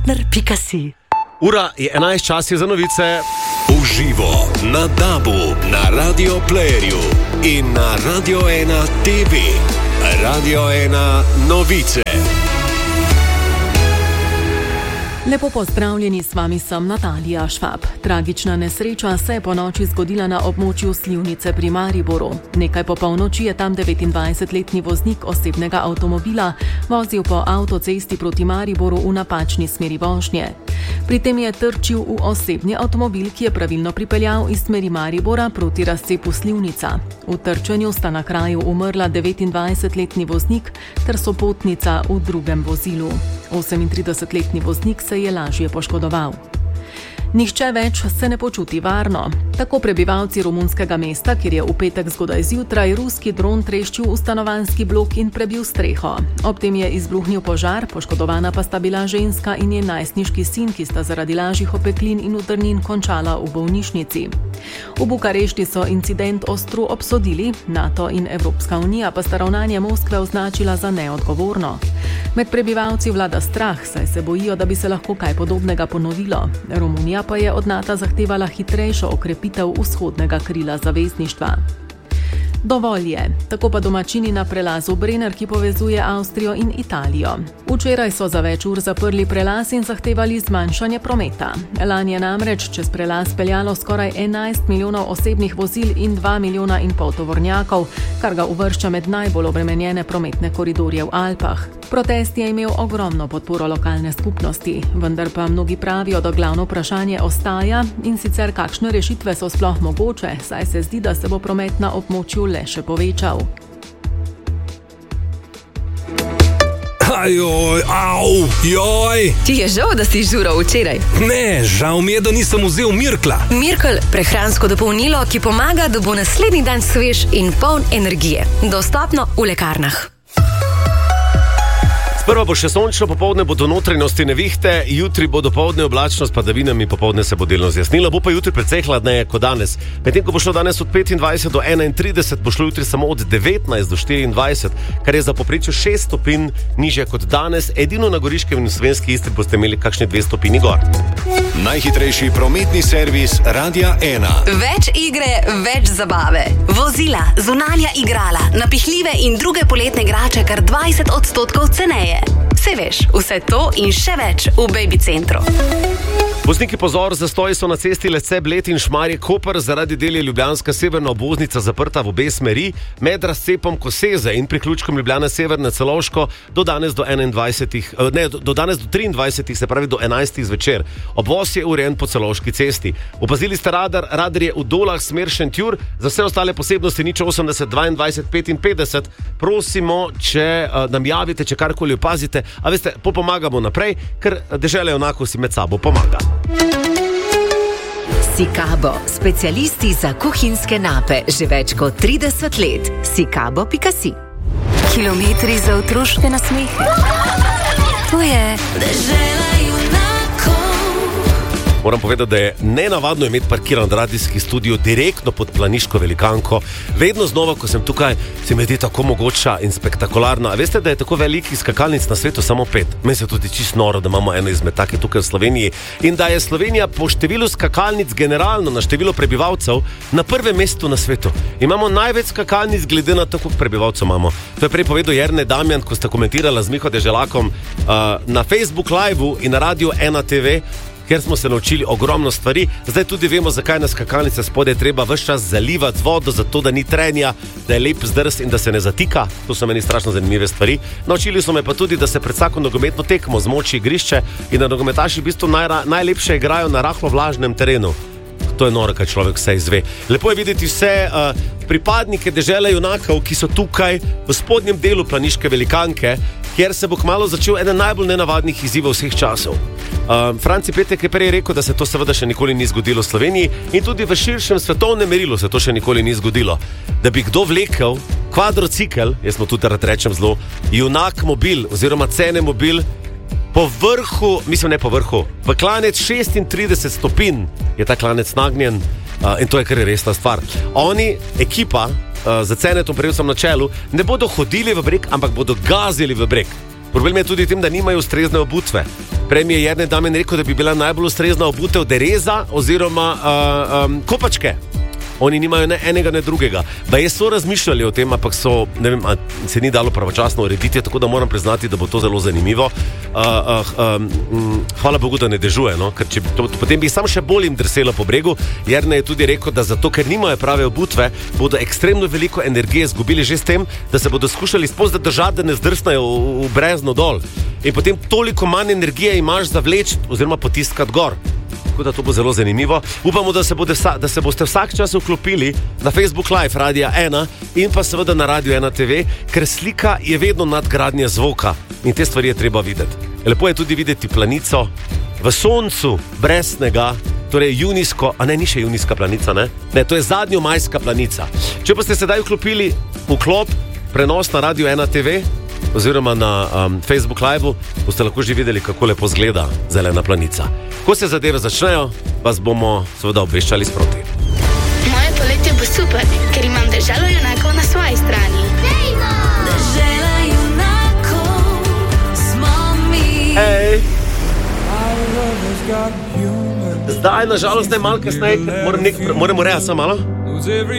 partner.si. Ura je 11, čas je za novice. Uživo na DAB-u, na Radio Playerju in na Radio 1 TV. Radio 1 novice. Lepo pozdravljeni, s vami sem Natalija Švab. Tragična nesreča se je po noči zgodila na območju Slivnice pri Mariboru. Nekaj po polnoči je tam 29-letni voznik osebnega avtomobila vozil po avtocesti proti Mariboru v napačni smeri vožnje. Pri tem je trčil v osebni avtomobil, ki je pravilno pripeljal iz smeri Maribora proti razcepu Slivnica. V trčenju sta na kraju umrla 29-letni voznik ter sopotnica v drugem vozilu. 38-letni voznik se je lažje poškodoval. Nihče več se ne počuti varno. Tako prebivalci romunskega mesta, kjer je v petek zgodaj zjutraj ruski dron treščil v stanovanjski blok in prebil streho. Ob tem je izbruhnil požar, poškodovana pa sta bila ženska in njen najstniški sin, ki sta zaradi lažjih opeklin in utrnin končala v bolnišnici. V Bukarešti so incident ostro obsodili, NATO in Evropska unija pa sta ravnanje Moskve označila za neodgovorno. Med prebivalci vlada strah, saj se bojijo, da bi se lahko kaj podobnega ponovilo. Romunija pa je od NATO zahtevala hitrejšo okrepitev vzhodnega krila zavezništva. Dovolj je, tako pa domačini na prelazu Brenner, ki povezuje Avstrijo in Italijo. Včeraj so za več ur zaprli prelaz in zahtevali zmanjšanje prometa. Lani je namreč čez prelaz peljalo skoraj 11 milijonov osebnih vozil in 2,5 milijona tovornjakov, kar ga uvršča med najbolj obremenjene prometne koridorje v Alpah. Protest je imel ogromno podporo lokalne skupnosti, vendar pa mnogi pravijo, da glavno vprašanje ostaja in sicer kakšne rešitve so sploh mogoče, saj se zdi, da se bo promet na območju le še povečal. Ajoj, au, joj. Ti je žal, da si žural včeraj? Ne, žal mi je, da nisem vzel Mirkla. Mirkl, prehransko dopolnilo, ki pomaga, da bo naslednji dan svež in poln energije. Dostopno v lekarnah. Sprva bo še sončno, popoldne bodo notranjosti nevihte, jutri bo dopoldne oblačno s padavinami, popoldne se bo delno zjasnilo, bo pa jutri precej hladneje kot danes. Medtem ko bo šlo danes od 25 do 31, bo šlo jutri samo od 19 do 24, kar je za povprečju 6 stopinj nižje kot danes. Edino na Goriškem in v Slovenski Istri boste imeli kakšne 2 stopinji gor. Najhitrejši prometni servis Radia 1. Več igre, več zabave. Vozila, zunanja igrala, napihljive in druge poletne igrače kar 20% ceneje. Saj veš, vse to in še več v Baby Centru. Vozniki pozor, zastoji so na cesti Lece, Bled in Šmarje-Koper, zaradi del je ljubljanska severna obvoznica zaprta v obe smeri, med razcepom Koseze in priključkom Ljubljana Sever na Celovško do danes do 23, se pravi do 11 zvečer. Obvoz je urejen po Celovški cesti. Opazili ste radar je v Dolah smer Šentjur, za vse ostale posebnosti 080 22 55. Prosimo, če nam javite, če karkoli opazite, a veste, pomagamo naprej, ker dežela enako si med sabo pomaga. Sikabo, specialisti za kuhinjske nape, že več kot 30 let. Sikabo.si. Kilometri za otroške nasmehe. To je dežela junakov. Moram povedati, da je nenavadno imeti parkiran radijski studio direktno pod planiško velikanko. Vedno znova, ko sem tukaj, se mi zdi tako mogoča in spektakularna. A veste, da je tako velikih skakalnic na svetu samo 5? Meni se tudi čisto noro, da imamo eno izmed take tukaj v Sloveniji. In da je Slovenija po številu skakalnic generalno na število prebivalcev na prvem mestu na svetu. Imamo največ skakalnic glede na to, koliko prebivalcev imamo. To je prej povedal Jernej Damjan, ko sta komentirala z Miho Deželakom na Facebook Live-u in na Radio 1 TV, ker smo se naučili ogromno stvari. Zdaj tudi vemo, zakaj na skakalnice spodaj treba ves čas zalivati z vodo, zato da ni trenja, da je lep zdrs in da se ne zatika. To so meni strašno zanimive stvari. Naučili so me pa tudi, da se pred vsako nogometno tekmo zmoči igrišče in da nogometaši v bistvu najlepše igrajo na rahlo vlažnem terenu. To je noro, kaj človek vse izve. Lepo je videti vse pripadnike dežele junakov, ki so tukaj v spodnjem delu planiške velikanke, kjer se bo kmalu začel eden najbolj nenavadnih izzivov vseh časov. Franci Petek je prej rekel, da se to seveda še nikoli ni zgodilo v Sloveniji in tudi v širšem svetovnem merilu se to še nikoli ni zgodilo. Da bi kdo vlekel kvadrocikel, jaz mu tudi rad rečem zelo, junak mobil oziroma cene mobil, po vrhu, mislim ne po vrhu, v klanec 36 stopinj je ta klanec nagnjen in to je kar resna stvar. Oni, ekipa za Cenetom Prevcem na čelu, ne bodo hodili v breg, ampak bodo gazili v breg. Problem je tudi v tem, da nimajo ustrezne obutve. Prej mi je Jernej Damjan rekel, da bi bila najbolj ustrezna obutev dereza oziroma kopačke. Oni nimajo ne enega, ne drugega. So razmišljali o tem, ampak ne vem, se ni dalo pravočasno urediti, tako da moram priznati, da bo to zelo zanimivo. Hvala Bogu, da ne dežuje, no? Ker potem bi sam še bolj jim drselo po bregu. Jernej je tudi rekel, da zato, ker nimajo prave obutve, bodo ekstremno veliko energije izgubili že s tem, da se bodo skušali sploh držati, da ne zdrsnajo v brezno dol. In potem toliko manj energije imaš za vleč oziroma potiskati gor. Tako da to bo zelo zanimivo. Upamo, da se boste vsak čas vklopili na Facebook Live Radia 1 in pa seveda na Radio 1 TV, ker slika je vedno nadgradnja zvoka in te stvari je treba videti. Lepo je tudi videti planico v soncu, brez snega, torej junijsko, ni še junijska planica, ne, to je zadnjomajska planica. Če pa ste sedaj vklopili vklop, prenos na Radio 1 TV oziroma na Facebook Live, boste lahko že videli, kako lepo zgleda zelena planica. Ko se zadeve začnejo, vas bomo seveda obveščali sproti. Moje poletje bo super, ker imam deželo junakov na svoji strani. Dežela junakov smo mi. Hej! Zdaj, nažalost, ne malo kasneje, moram reči samo malo.